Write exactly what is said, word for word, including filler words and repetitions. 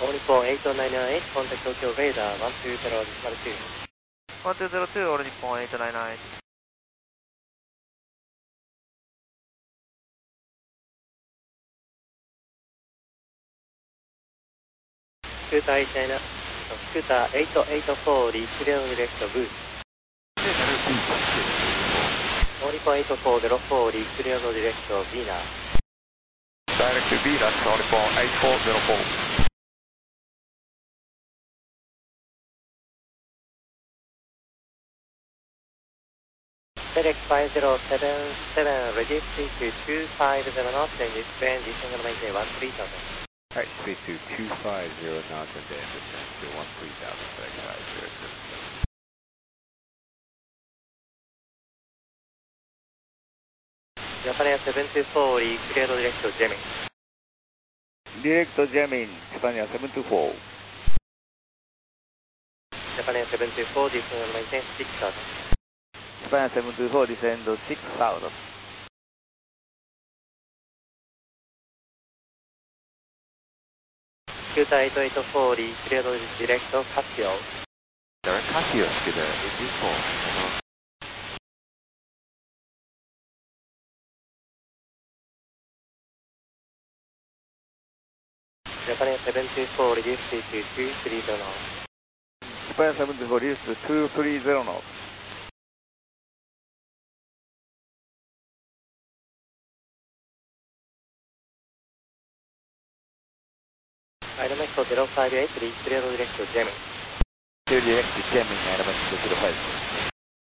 All Nippon eight nine nine eight, contact Tokyo radar one two zero zero two. one two zero two, All Nippon eight nine nine eight. Scooter eight nine nine, Scooter eight eight four, reach clear direct boost. All Nippon eight four zero four, reach clear direct Venus. Direct to Venus, All Nippon eight four zero four. Select five zero seven seven, reduce speed to two five zero knots, and expand descend and maintain one three thousand. Alright, speed to two five zero knots and then descend to one three thousand, select five zero seven seven. Japan Air seven two four, clear direct jamming. Direct jamming, Japan Air seven two four. Japan Air seven two four, descend and maintain six thousand. Japan seven two four, descend to six thousand. Scooter eight eight four, clear direct Casio. Direct Casio, Scooter eight eight four. Japan Air seven two four, reduce speed to two three zero knots. Japan seven two four, reduce to two three zero knots. Aeromexico zero five eight, clear direct jamming. Clear direct jamming, Aeromexico zero five eight.